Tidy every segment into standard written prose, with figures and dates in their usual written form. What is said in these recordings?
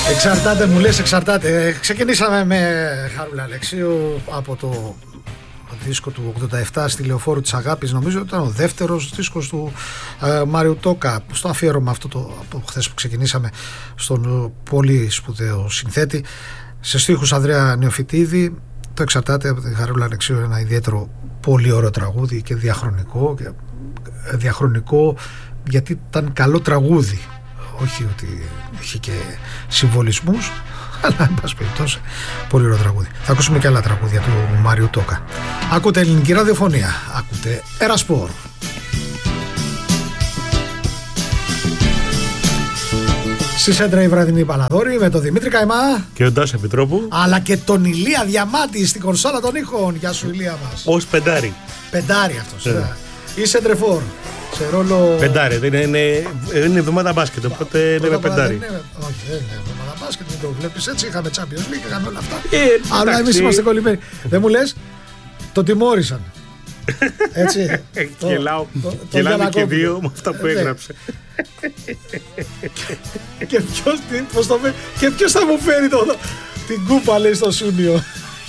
Εξαρτάται, μου λες, εξαρτάται. Ξεκινήσαμε με Χαρούλα Αλεξίου από το δίσκο του 87 στη Λεωφόρου της Αγάπης. Νομίζω ότι ήταν ο δεύτερος δίσκος του Μάριου Τόκα, στο αφιέρωμα αυτό από χθες που ξεκινήσαμε, στον πολύ σπουδαίο συνθέτη. Σε στίχους Ανδρέα Νεοφυτίδη. Το Εξαρτάται από τη Χαρούλα Αλεξίου, ένα ιδιαίτερο πολύ ωραίο τραγούδι και διαχρονικό γιατί ήταν καλό τραγούδι, όχι ότι είχε και συμβολισμούς, αλλά εν πάση περιπτώσει πολύ ωραίο τραγούδι. Θα ακούσουμε και άλλα τραγούδια του Μάριου Τόκα. Ακούτε ελληνική ραδιοφωνία, ακούτε Ερασπορ. Στη Σέντρα η βραδινή Παλαδόρη με τον Δημήτρη Καϊμά και τον Τάσο Επιτρόπου, αλλά και τον Ηλία Διαμάτη στην κονσόλα των ήχων. Γεια σου, Ηλία μας. Ως πεντάρι. Πεντάρι αυτός. Ή σεντρεφόρ. Σε ρόλο. Πεντάρι. Είναι εβδομάδα μπάσκετ, οπότε λέμε πεντάρι. Όχι, δεν είναι εβδομάδα μπάσκετ, δεν το βλέπεις έτσι. Είχαμε Champions League, είχαμε όλα αυτά. Αλλά εμείς είμαστε κολλημένοι. Δεν μου λες, τον τιμώρησαν. Έτσι. Γελάμε και δύο με αυτά που έγραψε. Και ποιος θα μου φέρει την κούπα, λέει, στο Σούνιο.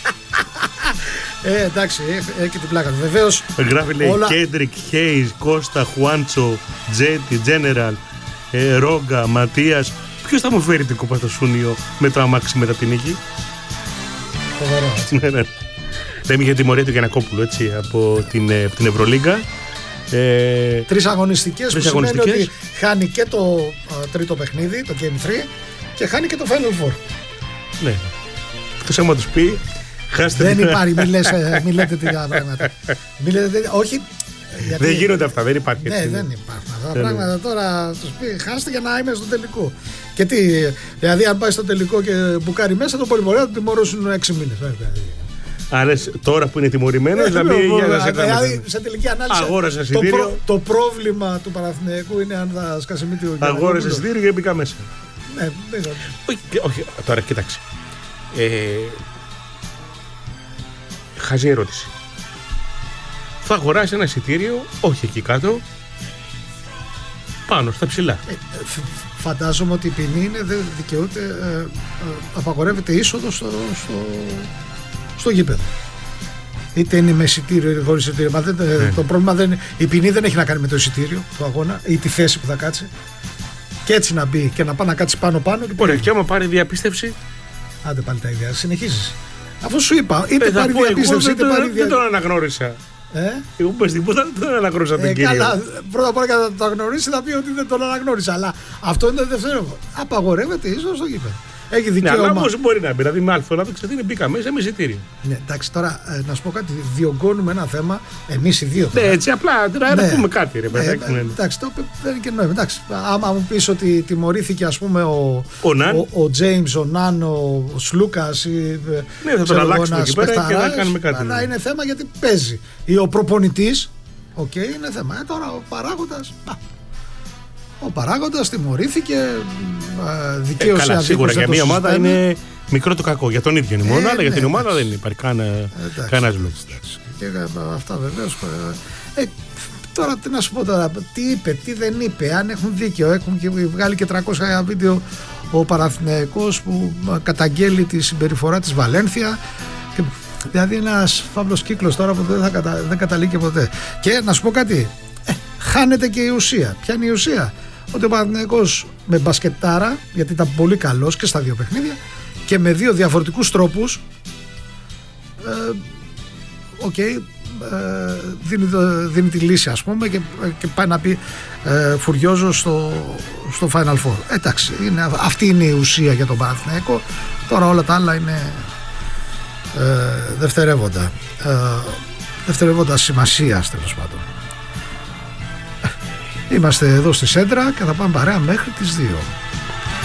Εντάξει, έχει την πλάκα του. Βεβαίως. Γράφει, λέει, Κέντρικ, Χέις, Κώστα, Χουάντσο, Τζέτι, Τζένεραλ, Ρόγκα, Ματίας. Ποιος θα μου φέρει την κούπα στο Σούνιο με το αμάξι μετά την νίκη? Φοβερό. Ναι. Δεν είχε τιμωρία του Γιαννακόπουλου, έτσι, από την Ευρωλίγκα. 3 αγωνιστικές, που σημαίνει ότι χάνει και το τρίτο παιχνίδι, το Game 3, και χάνει και το Final Four. Ναι. Αυτός άμα τους πει, χάστε. Δεν υπάρχει, μην λέτε τέτοια πράγματα. Όχι. Γιατί, δεν γίνονται αυτά, δεν υπάρχει. Ναι, δεν υπάρχουν αυτά τα πράγματα. Τώρα τους πει, χάστε για να είμαι στο τελικό. Και τι, δηλαδή αν πάει στο τελικό και μπουκάρει μέσα, το πολύ ωραία του τιμωρήσουν 6 μήνες. Άρα τώρα που είναι τιμωρημένος, να μπει για να σε κάνει. Δηλαδή σε τελική ανάλυση το πρόβλημα του Παναθηναϊκού είναι αν θα σκάσει μύτη ο Γιαννακόπουλος. Αγόρασε εισιτήριο και μπήκα μέσα. Ναι, όχι, τώρα κοίταξε. Χαζή ερώτηση. Θα αγοράσει ένα εισιτήριο, όχι εκεί κάτω, πάνω στα ψηλά. Φαντάζομαι ότι η ποινή είναι, δεν δικαιούται, απαγορεύεται είσοδο στο γήπεδο. Είτε είναι με εισιτήριο είτε χωρίς εισιτήριο. Το πρόβλημα δεν είναι. Η ποινή δεν έχει να κάνει με το εισιτήριο του αγώνα ή τη θέση που θα κάτσει. Και έτσι να μπει και να πάει να κάτσει πάνω-πάνω. Ωραία, και άμα πάρει διαπίστευση. Άντε πάλι τα ίδια. Συνεχίζεις. Αφού σου είπα, είτε πάρει διαπίστευση είτε πάρει διαπίστευση. Δεν τον αναγνώρισα. Εγώ πες τίποτα, δεν τον αναγνώρισα τον κύριο. Καλά, πρώτα απ' όλα και θα το αναγνωρίσει θα πει ότι δεν τον αναγνώρισα. Αλλά αυτό είναι το δεύτερο. Απαγορεύεται ίσως στο γήπεδο. Έχει δικαίωμα. Ναι, αλλά όμως μπορεί να μπει. Δηλαδή με αλφα να το ξεδίνει, μπήκα μέσα με εισιτήριο. Ναι, εντάξει, τώρα να σου πω κάτι. Διωγγώνουμε ένα θέμα εμείς οι δύο. Ναι, έτσι απλά να πούμε κάτι, ρε παιδάκι. Εντάξει, το δεν είναι και νόημα. Εντάξει, άμα μου πεις ότι τιμωρήθηκε, ας πούμε, ο Τζέιμς, ο Ναν, ο Σλούκας. Ναι, θα τον αλλάξουμε εκεί πέρα και να κάνουμε κάτι. Αλλά είναι θέμα γιατί παίζει. Ή ο προπονητής, οκ, είναι θέμα. Τώρα ο παράγοντας. Ο παράγοντας τιμωρήθηκε, δικαίωση καλά, σίγουρα για μια ομάδα είναι μικρό το κακό. Για τον ίδιο είναι μόνο, αλλά για την ομάδα δεν υπάρχει κανένας λόγος. Και αυτά βεβαίως. Τώρα τι να σου πω τώρα, τι είπε, τι δεν είπε, αν έχουν δίκιο. Έχουν και βγάλει και 300 βίντεο ο Παναθηναϊκός που καταγγέλει τη συμπεριφορά της Βαλένθια. Δηλαδή ένας φαύλος κύκλος τώρα που δεν καταλήγει ποτέ. Και να σου πω κάτι, χάνεται και η ουσία. Ποια είναι η ουσία? Ότι ο Παναθηναϊκός με μπασκετάρα, γιατί ήταν πολύ καλός και στα δύο παιχνίδια και με δύο διαφορετικούς τρόπους, δίνει τη λύση, ας πούμε, και πάει να πει φουριόζω στο Final Four. Εντάξει, αυτή είναι η ουσία για τον Παναθηναϊκό. Τώρα όλα τα άλλα είναι δευτερεύοντα σημασίας, τέλος πάντων. Είμαστε εδώ στη Σέντρα και θα πάμε παρέα μέχρι τις 2.